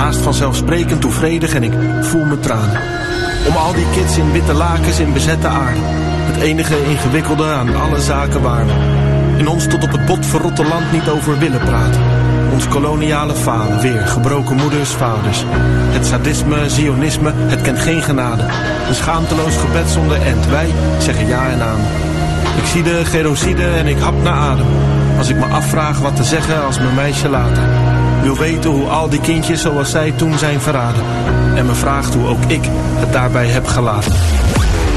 haast vanzelfsprekend toevredig en ik voel me tranen. Om al die kids in witte lakens in bezette aarde. Het enige ingewikkelde aan alle zaken waar we in ons tot op het bot verrotte land niet over willen praten. Ons koloniale falen, weer gebroken moeders, vaders. Het sadisme, zionisme, het kent geen genade. Een schaamteloos gebed zonder end, wij zeggen ja en amen. Ik zie de genocide en ik hap naar adem. Als ik me afvraag wat te zeggen als mijn meisje later wil weten hoe al die kindjes zoals zij toen zijn verraden. En me vraagt hoe ook ik het daarbij heb gelaten.